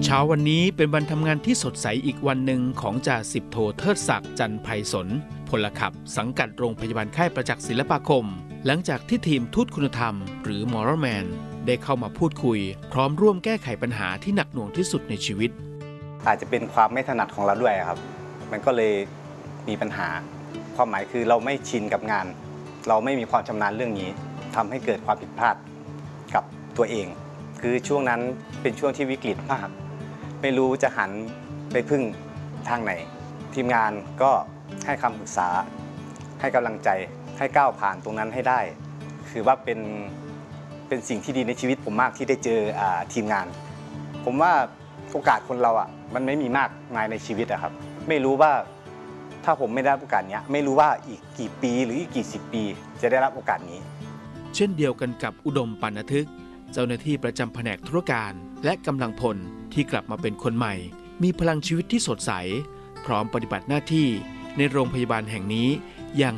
เช้าวันนี้เป็นวันทำงานที่สดใสอีกวันหนึ่งของจ่าสิบโทเทิดศักดิ์จันทร์ไพศลพลขับสังกัดโรงพยาบาลค่ายประจักษ์ศิลปาคมหลังจากที่ทีมทูตคุณธรรมหรือ Moral Man ได้เข้ามาพูดคุยพร้อมร่วมแก้ไขปัญหาที่หนักหน่วงที่สุดในชีวิตอาจจะเป็นความไม่ถนัดของเราด้วยครับมันก็เลยมีปัญหาความหมายคือเราไม่ชินกับงานเราไม่มีความชำนาญเรื่องนี้ทำให้เกิดความผิดพลาดกับตัวเองคือช่วงนั้นเป็นช่วงที่วิกฤตมากไม่รู้จะหันไปพึ่งทางไหนทีมงานก็ให้คำปรึกษาให้กำลังใจให้ก้าวผ่านตรงนั้นให้ได้คือว่าเป็นสิ่งที่ดีในชีวิตผมมากที่ได้เจอทีมงานผมว่าโอกาสคนเรามันไม่มีมากมายในชีวิตครับไม่รู้ว่าถ้าผมไม่ได้รับโอกาสนี้ไม่รู้ว่าอีกกี่ปีหรืออีกกี่สิบปีจะได้รับโอกาสนี้เช่นเดียวกันกับอุดมปานทึกเจ้าหน้าที่ประจำแผนกธุรการและกำลังพลที่กลับมาเป็นคนใหม่มีพลังชีวิตที่สดใสพร้อมปฏิบัติหน้าที่ในโรงพยาบาลแห่งนี้อย่าง